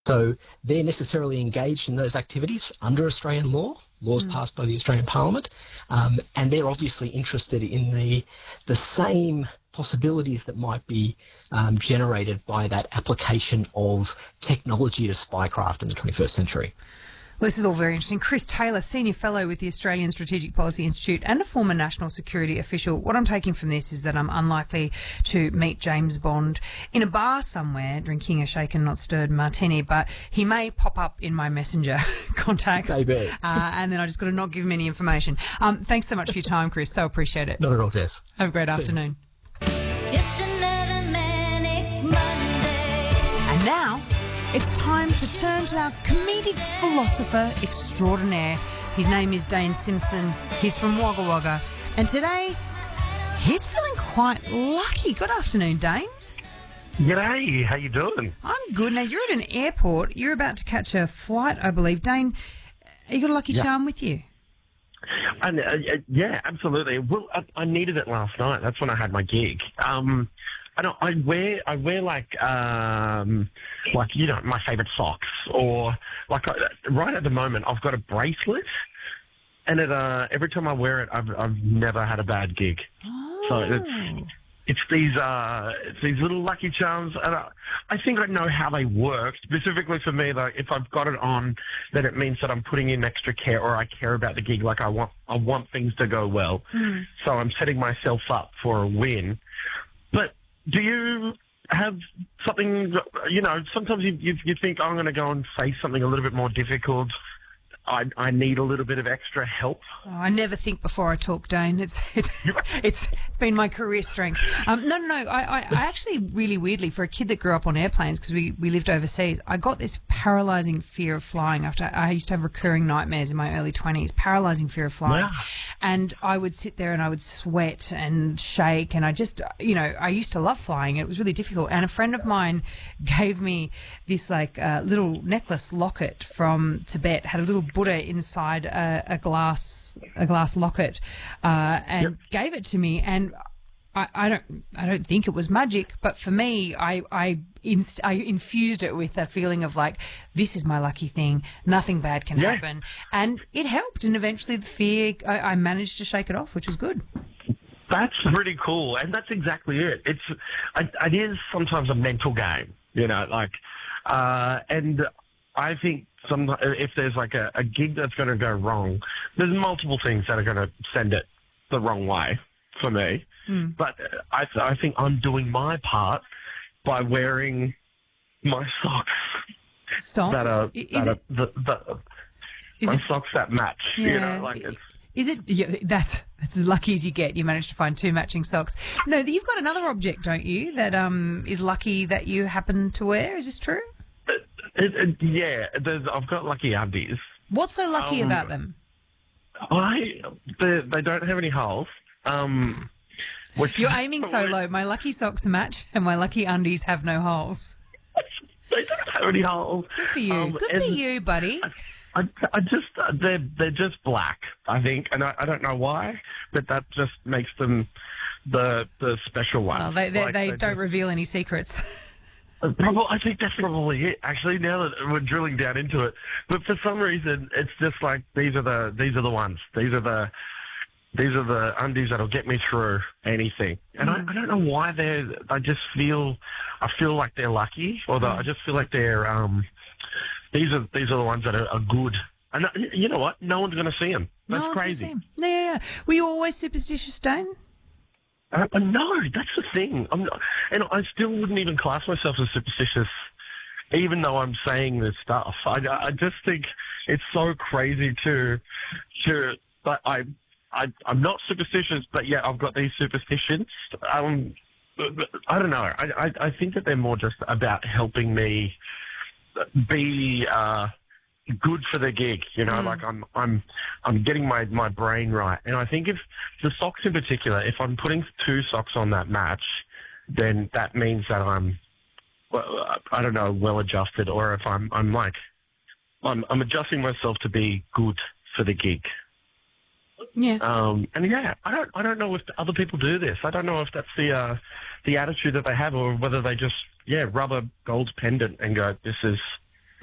So they're necessarily engaged in those activities under Australian laws passed by the Australian Parliament, and they're obviously interested in the same possibilities that might be generated by that application of technology to spycraft in the 21st century. Well, this is all very interesting. Chris Taylor, Senior Fellow with the Australian Strategic Policy Institute and a former national security official. What I'm taking from this is that I'm unlikely to meet James Bond in a bar somewhere drinking a shaken, not stirred martini, but he may pop up in my messenger contacts. Maybe. And then I just got to not give him any information. Thanks so much for your time, Chris. So appreciate it. Not at all, Tess. Have a great afternoon. Just another manic Monday. And now it's time to turn to our comedic philosopher extraordinaire. His name is Dane Simpson. He's from Wagga Wagga. And today, he's feeling quite lucky. Good afternoon, Dane. G'day, how you doing? I'm good. Now, you're at an airport. You're about to catch a flight, I believe. Dane, you got a lucky charm with you? Yeah, absolutely. Well, I needed it last night. That's when I had my gig. I wear like my favourite socks, or right at the moment I've got a bracelet, and every time I wear it, I've never had a bad gig. Oh. So it's these little lucky charms, and I think I know how they work. Specifically for me, though, if I've got it on, then it means that I'm putting in extra care, or I care about the gig. Like I want things to go well, so I'm setting myself up for a win. But do you have something? Sometimes you think, I'm going to go and say something a little bit more difficult. I need a little bit of extra help. Oh, I never think before I talk, Dane. It's been my career strength. No. I actually really weirdly, for a kid that grew up on airplanes, because we lived overseas, I got this paralysing fear of flying. After I used to have recurring nightmares in my early 20s, paralysing fear of flying. Wow. And I would sit there and I would sweat and shake, and I just, I used to love flying. It was really difficult. And a friend of mine gave me this little necklace locket from Tibet, had a little Buddha inside a glass locket, and gave it to me. And I don't think it was magic, but for me, I infused it with a feeling of this is my lucky thing. Nothing bad can happen, and it helped. And eventually, the fear, I managed to shake it off, which was good. That's pretty cool, and that's exactly it. It is sometimes a mental game, and I think if there's a gig that's going to go wrong, there's multiple things that are going to send it the wrong way for me. But I think I'm doing my part by wearing my socks. Socks? Socks that match. Yeah. Is it? Yeah, that's as lucky as you get. You managed to find 2 matching socks. No, you've got another object, don't you, that is lucky that you happen to wear? Is this true? I've got lucky undies. What's so lucky about them? They don't have any holes. You're aiming so low. My lucky socks match, and my lucky undies have no holes. They don't have any holes. Good for you. Good for you, buddy. They're just black, I think, and I don't know why, but that just makes them the special ones. Well, they don't reveal any secrets. I think that's probably it. Actually, now that we're drilling down into it, but for some reason, it's just these are the ones. These are the undies that'll get me through anything. And I don't know why I feel like they're lucky, although I just feel like they're these are the ones that are good. And you know what? No one's going to see them. That's crazy. Gonna see them. Yeah. Were you always superstitious, Dane? No, that's the thing. I'm not, and I still wouldn't even class myself as superstitious, even though I'm saying this stuff. I just think it's so crazy but I'm not superstitious, but yeah, I've got these superstitions. I don't know. I think that they're more just about helping me be good for the gig, I'm getting my brain right. And I think if the socks in particular, if I'm putting 2 socks on that match, then that means that I'm well adjusted, or if I'm adjusting myself to be good for the gig. Yeah. I don't know if other people do this. I don't know if that's the attitude that they have, or whether they just rub a gold pendant and go, this is